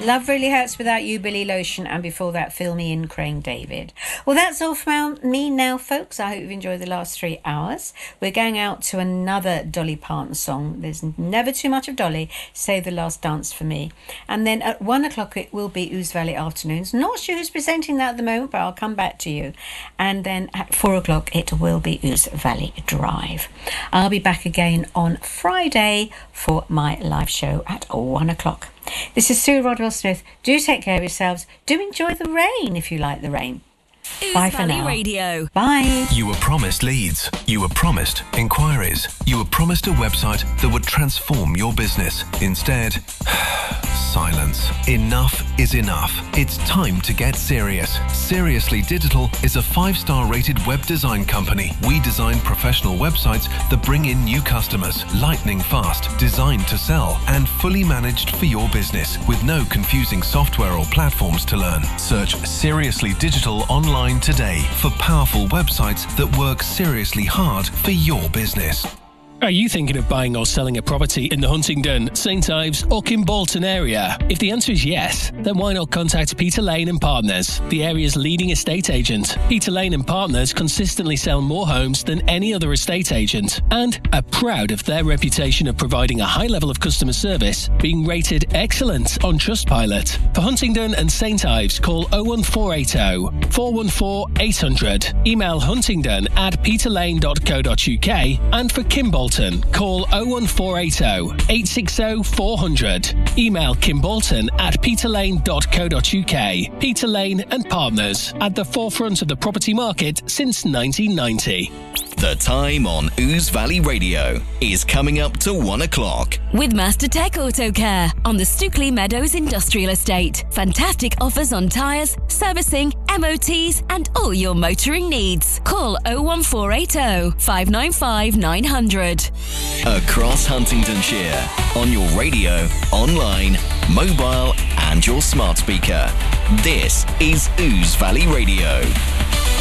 Love Really Hurts Without You, Billy Lotion, and before that, Fill Me In, Crane David. Well, that's all from me now, folks. I hope you've enjoyed the last 3 hours. We're going out to another Dolly Parton song. There's never too much of Dolly. Save the Last Dance for me. And then at 1 o'clock, it will be Ouse Valley Afternoons. Not sure who's presenting that at the moment, but I'll come back to you. And then at 4 o'clock, it will be Ouse Valley Drive. I'll be back again on Friday for my live show at 1 o'clock. This is Sue Rodwell Smith. Do take care of yourselves. Do enjoy the rain if you like the rain. Bye for now. Radio. Bye. You were promised leads. You were promised inquiries. You were promised a website that would transform your business. Instead, silence. Enough is enough. It's time to get serious. Seriously Digital is a 5-star rated web design company. We design professional websites that bring in new customers, lightning fast, designed to sell, and fully managed for your business with no confusing software or platforms to learn. Search Seriously Digital online today for powerful websites that work seriously hard for your business. Are you thinking of buying or selling a property in the Huntingdon, St Ives or Kimbolton area? If the answer is yes, then why not contact Peter Lane and Partners, the area's leading estate agent. Peter Lane and Partners consistently sell more homes than any other estate agent and are proud of their reputation of providing a high level of customer service, being rated excellent on Trustpilot. For Huntingdon and St Ives, call 01480 414 800. Email huntingdon@peterlane.co.uk, and for Kimbolton, call 01480 860 400. Email kimbolton@peterlane.co.uk. Peter Lane and Partners, at the forefront of the property market since 1990. The time on Ouse Valley Radio is coming up to 1 o'clock. With Master Tech Auto Care on the Stookley Meadows Industrial Estate. Fantastic offers on tyres, servicing, MOTs and all your motoring needs. Call 01480 595 900. Across Huntingdonshire, on your radio, online, mobile and your smart speaker. This is Ouse Valley Radio.